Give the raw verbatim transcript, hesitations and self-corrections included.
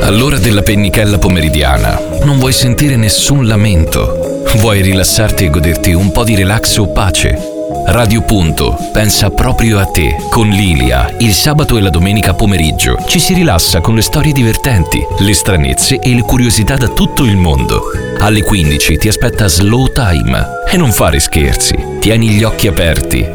All'ora della pennichella pomeridiana non vuoi sentire nessun lamento. Vuoi rilassarti e goderti un po' di relax o pace? Radio Punto pensa proprio a te. Con Lilia, il sabato e la domenica pomeriggio ci si rilassa con le storie divertenti, le stranezze e le curiosità da tutto il mondo. Alle quindici ti aspetta Slow Time. E non fare scherzi, tieni gli occhi aperti